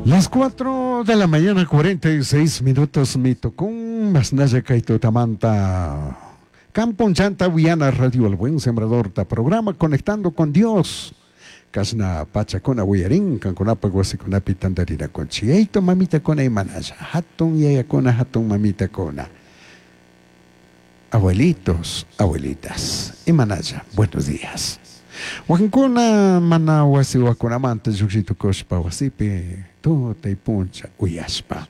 Las 4 de la mañana, 46 minutos, mi tocón, más naya kaito tamanta. Campon Chanta Viana Radio El Buen Sembrador, ta programa Conectando con Dios. Casna Pachacona Huyarín, Canconapa Guasiconapi Tandarina Conchi. Eito mamita cona y manaya. Hatun yayacona, hatun mamita cona. Abuelitos, abuelitas. Y manaya, buenos días. Wankuna mana wasi wakuna manta yukshitu kospa wasipe to te puncha uyaspa.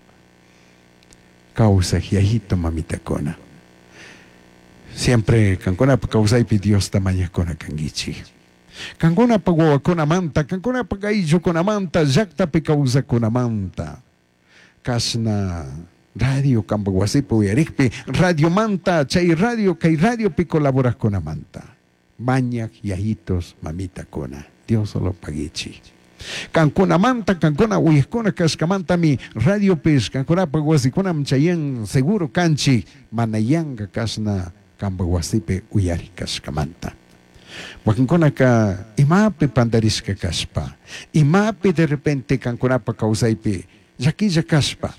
Causa hiajito mamita cona. Siempre kankona pa causa ipi Dios tamanya kona kangichi. Kankona pa wakuna manta, kankona pa kaijo kona manta, jakta pe causa kona manta. Kasna radio kamba wasipe uyarikpi, radio manta, chay radio kay radio pe colaboras con manta. Baña, yajitos, mamita cona. Dios solo paguichi. Cancona manta, cancona huiscona, cascamanta mi radio pes, cancona paguasicona mchayen, seguro canchi, manayanga casna, cambaguasipe uyari cascamanta. Wacancona ka, imape pandarisca caspa, imape de repente cancona pa causaipe, yaquilla caspa.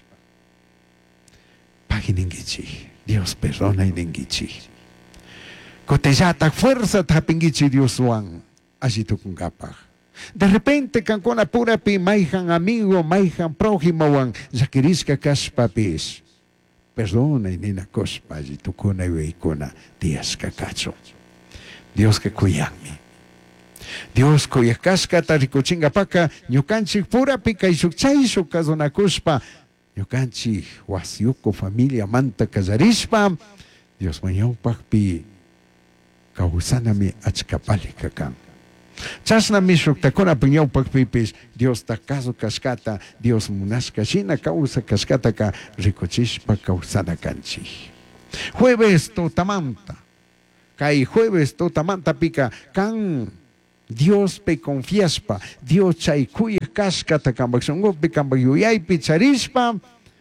Paginingichi, Dios perdona y ningichi. Cotellata, fuerza tapingichi Dios Juan, allí tu cungapa. De repente, cancona pura pi, maijan amigo, maijan prójimo, Juan, yaquirisca caspa pis. Perdona y nina cospa, allí tu cuna y veicona, días cacacho. Dios que cuyami. Dios cuya casca, taricochinga paca, ñucanchi pura pica y suchay casona cospa. Ñucanchi, huasiuco familia manta casarispa. Dios mañana pacpi. Kausanami achkapali kakan. Chasna mishuk takona piñau pakpipis, Dios takazo cascata, Dios munasca china causa cascata ka ricochispa causana canchi. Jueves totamanta, kai jueves totamanta pica, can Dios pe confiaspa, Dios chay cuya cascata cambaxongope cambayuyay picharispa,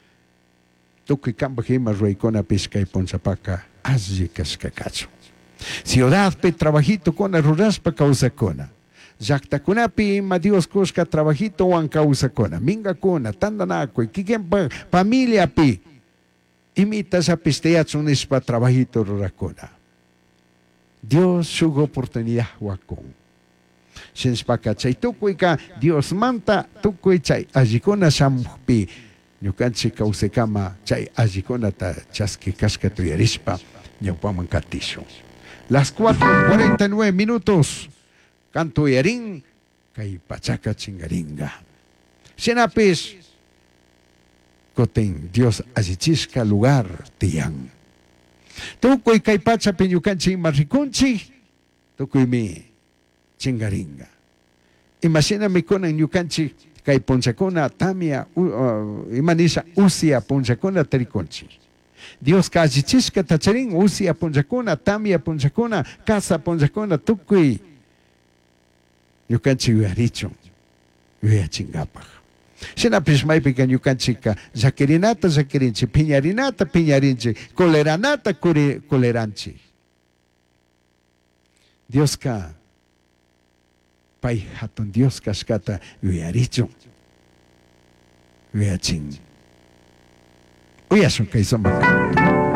toque cambajima ruicona pisca y ponzapaca, así cascacacho. Ciudad pe trabajito cona ruraspa causa cona. Jacta cunapi ma Dios cosca trabajito wan causa cona. Minga cona, tandanaco y kikenpa familia pi. Imita sa pisteatsunis pa trabajito ruracona. Dios sugo oportunidad wakon. Shinspa chay tukuika Dios manta tukuichay ajikona sampi. Ñukanchi causekama chay ajikona ta chaski casca tuyarispa. Ñaupaman katisho. Las 4:49 minutos. Canto yarín, kay pachaca chingaringa. Senapis, coten Dios asichisca lugar tiyan. Tukoy kay pacha peñucanchi marriconchi, tukoy mi chingaringa. Imagina mi conan ñucanchi kay ponchacona tamia, imanisa usia ponchacona triconchi. Dios cachichisca tacharin, usia ponchacona, tamia ponchacona, casa ponchacona, tukui. Yucanchi uyaricho, uyachingapa. Sina pismaipi can yucanchica, zaquirinata, zaquirinchi, piñarinata, piñarinchi, coleranata, coleranchi. Dios ka, pai hatun Dios cascata, uyaricho, uyaching. Uyasun kay sombrero.